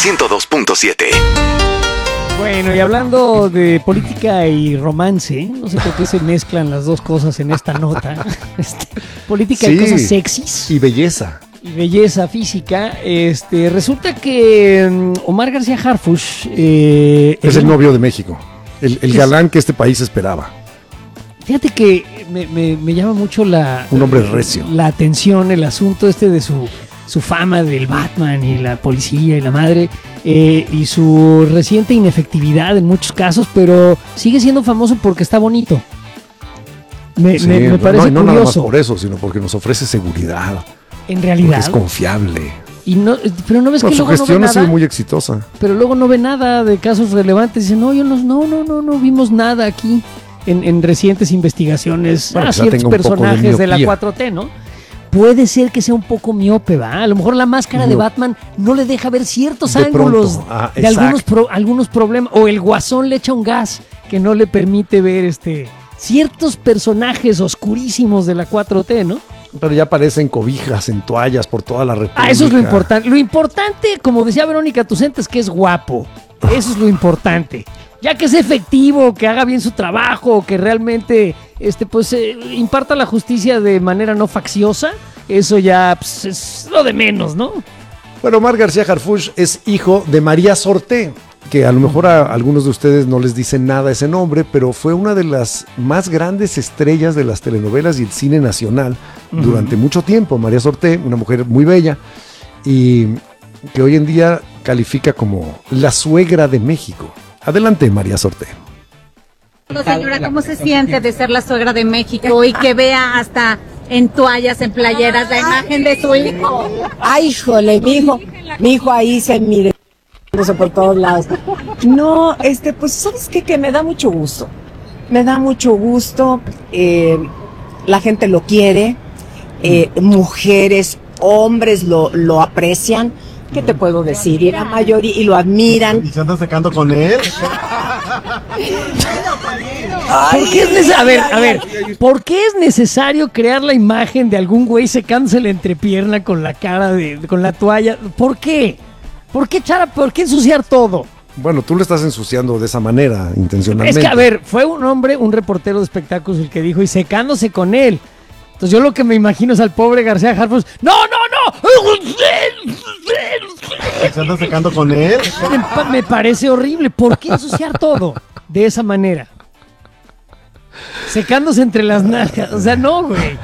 102.7. Bueno, y hablando de política y romance, no sé por qué se mezclan las dos cosas en esta nota. Política y cosas sexys. Y belleza. Y belleza física. Resulta que Omar García Harfuch es el novio de México. El galán que este país esperaba. Fíjate que me llama mucho un hombre recio. La atención, el asunto de su fama del Batman y la policía y la madre, y su reciente inefectividad en muchos casos, pero sigue siendo famoso porque está bonito. Me parece no curioso. Nada más por eso, sino porque nos ofrece seguridad. En realidad. Porque es confiable. Pero no ves que su luego gestión no ve ha sido nada. muy exitosa. Pero luego no ve nada de casos relevantes. Dice, no vimos nada aquí en recientes investigaciones a ciertos personajes de la 4T, ¿no? Puede ser que sea un poco miope, ¿va? A lo mejor la máscara de Batman no le deja ver ciertos ángulos de algunos problemas. O el Guasón le echa un gas que no le permite ver ciertos personajes oscurísimos de la 4T, ¿no? Pero ya aparecen cobijas en toallas por toda la República. Eso es lo importante. Lo importante, como decía Verónica Tucent, es que es guapo. Eso es lo importante. Ya que es efectivo, que haga bien su trabajo, que realmente imparta la justicia de manera no facciosa, eso ya es lo de menos, ¿no? Bueno, Omar García Harfuch es hijo de María Sorté, que a lo mejor a algunos de ustedes no les dice nada ese nombre, pero fue una de las más grandes estrellas de las telenovelas y el cine nacional durante mucho tiempo. María Sorté, una mujer muy bella y que hoy en día califica como la suegra de México. Adelante, María Sorté. Señora, ¿cómo se siente de ser la suegra de México y que vea hasta en toallas, en playeras, la imagen de su hijo? Ay, híjole, mi hijo ahí se mire por todos lados. No, pues, ¿sabes qué? Que me da mucho gusto. Me da mucho gusto. La gente lo quiere. Mujeres, hombres lo aprecian. ¿Qué te puedo decir? Y la mayoría, y lo admiran. ¿Y se anda secando con él? ¿Por qué es necesario? A ver, ¿por qué es necesario crear la imagen de algún güey secándose la entrepierna con la cara con la toalla? ¿Por qué? ¿Por qué ensuciar todo? Bueno, tú lo estás ensuciando de esa manera, intencionalmente. Es que, a ver, fue un reportero de espectáculos el que dijo, y secándose con él. Entonces yo lo que me imagino es al pobre García Harfuch. ¡No! ¿Se anda secando con él? Me parece horrible. ¿Por qué ensuciar todo de esa manera? Secándose entre las nalgas. O sea, no, güey.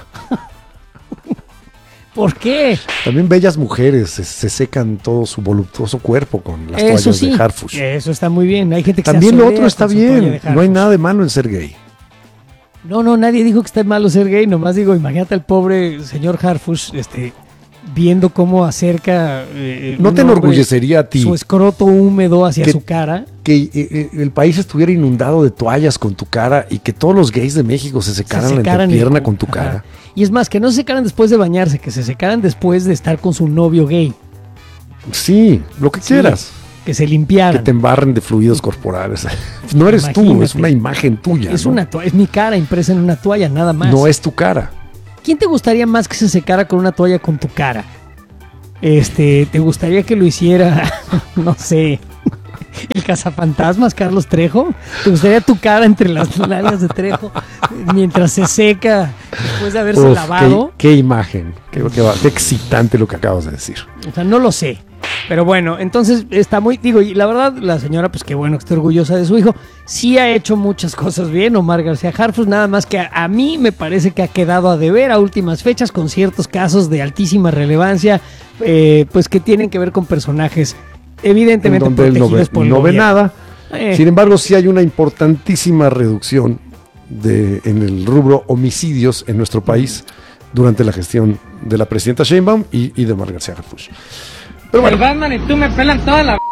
¿Por qué? También bellas mujeres se secan todo su voluptuoso cuerpo con las toallas de Harfuch. Eso está muy bien. Hay gente que también lo otro está bien. No hay nada de malo en ser gay. No, nadie dijo que está malo ser gay. Nomás digo, imagínate al pobre señor Harfuch, viendo cómo acerca ¿no te enorgullecería a ti su escroto húmedo hacia su cara? Que el país estuviera inundado de toallas con tu cara y que todos los gays de México se secaran la entrepierna con tu cara. Y es más, que no se secaran después de bañarse, que se secaran después de estar con su novio gay. Sí, lo que quieras. Que se limpiaran. Que te embarren de fluidos corporales. No eres tú, es una imagen tuya. Es mi cara impresa en una toalla, nada más. No es tu cara. ¿Quién te gustaría más que se secara con una toalla con tu cara? ¿Te gustaría que lo hiciera, no sé, el cazafantasmas Carlos Trejo? ¿Te gustaría tu cara entre las nalgas de Trejo mientras se seca después de haberse lavado? Qué imagen, qué excitante lo que acabas de decir. O sea, no lo sé. Pero bueno, entonces está y la verdad, la señora, pues qué bueno que esté orgullosa de su hijo. Sí ha hecho muchas cosas bien, Omar García Harfuch, nada más que a mí me parece que ha quedado a deber a últimas fechas con ciertos casos de altísima relevancia, pues que tienen que ver con personajes evidentemente protegidos por el gobierno. No ve nada. Sin embargo, sí hay una importantísima reducción en el rubro homicidios en nuestro país durante la gestión de la presidenta Sheinbaum y de Omar García Harfuch. Pero bueno. El Batman y tú me pelan toda la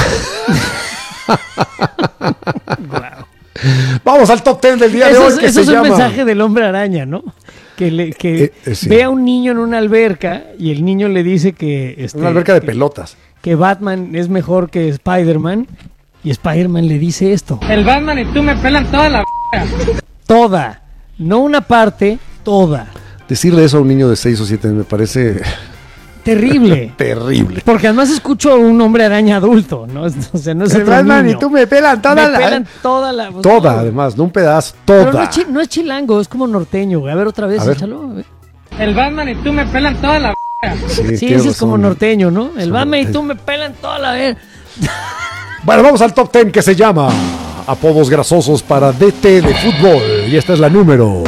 Vamos al top 10 del día de hoy. Eso es un mensaje del Hombre Araña, ¿no? Que sí. Ve a un niño en una alberca y el niño le dice que... una alberca de pelotas. Que Batman es mejor que Spider-Man y Spider-Man le dice esto. El Batman y tú me pelan toda la Toda. No una parte, toda. Decirle eso a un niño de 6 o 7 me parece Terrible. Terrible. Porque además escucho a un hombre araña adulto, ¿no? O sea, no es otro Batman niño. y tú me pelan toda Me pelan toda la... pues, Toda, no. además, no un pedazo, toda. Pero no es chilango, es como norteño, güey. A ver, otra vez, A ver. échalo. A ver. El Batman y tú me pelan toda la... Sí, tienes ese es como razón. norteño, ¿no? El Sí, Batman y norteño. tú me pelan toda la vez. Bueno, vamos al top 10 que se llama Apodos grasosos para DT de fútbol. Y esta es la número.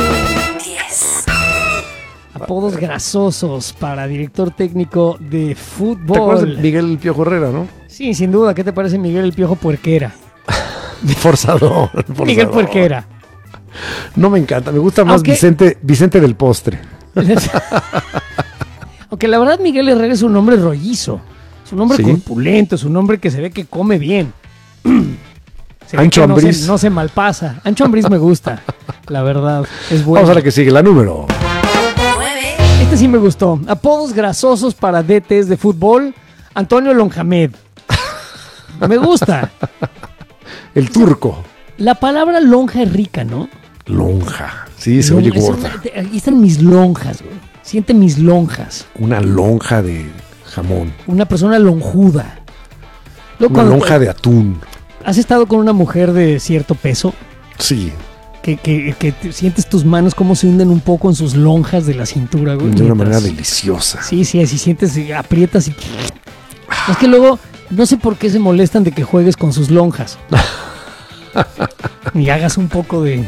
Apodos grasosos para director técnico de ¿Te fútbol. acuerdas de Miguel El Piojo Herrera, no? Sí, sin duda. ¿Qué te parece Miguel el Piojo Puerquera? Forzador. Miguel Puerquera. No me encanta, me gusta más Aunque- Vicente del Postre. Aunque la verdad Miguel Herrera es un hombre rollizo. Es un hombre Sí. corpulento, es un hombre que se ve que come bien. Se ve Ancho que no Ambriz. se, no se malpasa. Ancho Ambriz me gusta, la verdad. Es bueno. Vamos a la que sigue, la número. Este sí me gustó. Apodos grasosos para DTs de fútbol. Antonio Lonjamed. Me gusta. El turco. La palabra lonja es rica, ¿no? Lonja. Sí, se oye gorda. Aquí están mis lonjas, güey. Siente mis lonjas. Una lonja de jamón. Una persona lonjuda. Luego, Una cuando lonja de atún. ¿Has estado con una mujer de cierto peso? Sí, Que sientes tus manos cómo se hunden un poco en sus lonjas de la cintura, güey. de una mientras- manera deliciosa. Sí, así sientes, aprietas y... Es que luego, no sé por qué se molestan de que juegues con sus lonjas. Y hagas un poco de...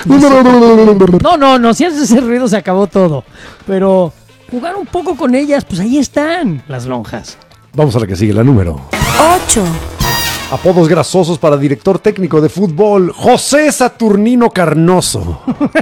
No, si haces ese ruido se acabó todo. Pero jugar un poco con ellas, pues ahí están las lonjas. Vamos a la que sigue, la número. 8. Apodos grasosos para director técnico de fútbol, José Saturnino Carnoso.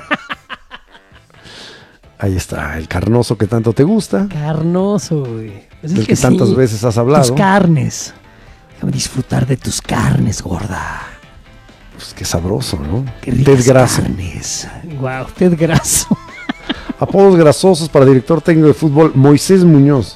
Ahí está, el carnoso que tanto te gusta, Carnoso, güey. Pues es del que sí, tantas veces has hablado. tus carnes. Déjame disfrutar de tus carnes, gorda. Pues qué sabroso, ¿no? Qué ricas Ted Grasso. carnes. Wow, Ted Grasso. Apodos grasosos para director técnico de fútbol, Moisés Muñoz.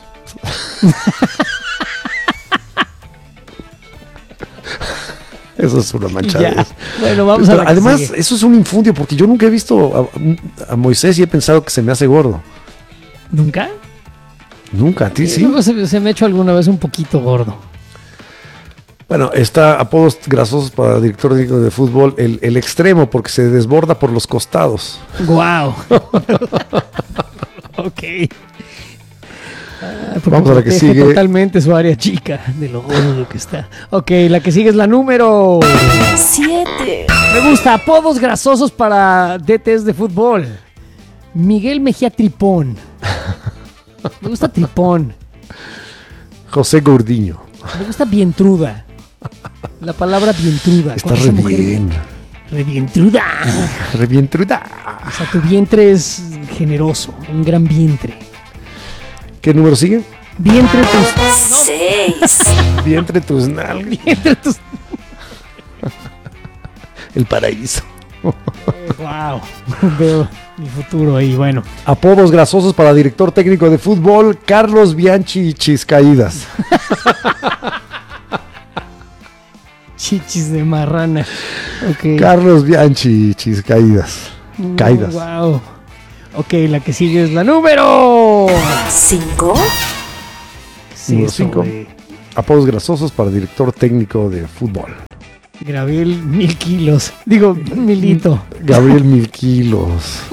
Eso es una manchadez. Ya. Bueno, vamos Pero a la que además, sigue. eso es un infundio porque yo nunca he visto a Moisés y he pensado que se me hace gordo. ¿Nunca? Nunca, a ti sí. Luego se me ha hecho alguna vez un poquito gordo. Bueno, está apodos grasosos para director técnico de fútbol, el extremo, porque se desborda por los costados. Wow. Ok. Porque Vamos a la que protege sigue. totalmente su área chica de lo gordo que está. Ok, la que sigue es la número... 7. Me gusta, apodos grasosos para DTs de fútbol. Miguel Mejía Tripón. Me gusta Tripón. José Gordiño. Me gusta Vientruda. La palabra Vientruda. Está Con re esa mujer- bien. Revientruda. Revientruda. O sea, tu vientre es generoso. Un gran vientre. ¿Qué número sigue? Vientre tus... 6. Vientre tus nalgas. Vientre tus... El paraíso. Wow. Veo mi futuro ahí. Bueno. Apodos grasosos para director técnico de fútbol, Carlos Bianchi Chiscaídas. Chichis de marrana. Ok. Carlos Bianchi Chiscaídas. Caídas. Wow. Ok, la que sigue es la número... 5. Sí, Número eso, 5. güey. Apodos grasosos para director técnico de fútbol. Gabriel 1000 kilos. Digo, milito. Gabriel 1000 kilos.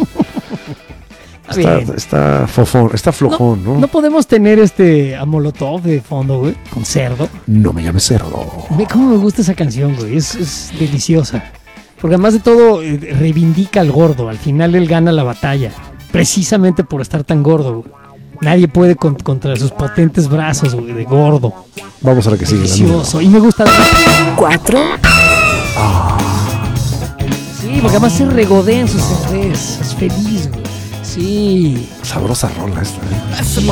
Está bien. Está fofón, está flojón, ¿no? No podemos tener a Molotov de fondo, güey, con cerdo. No me llames cerdo. Ve cómo me gusta esa canción, güey. Es deliciosa. Porque además de todo, reivindica al gordo. Al final él gana la batalla. Precisamente por estar tan gordo, güey. Nadie puede contra sus potentes brazos, güey, de gordo. Vamos a la que sigue. La número. Delicioso. Y me gusta. 4. Sí, porque además se regodea en sus cerveza. Es feliz, güey. Sí. Sabrosa rola esta. ¿eh? Sí.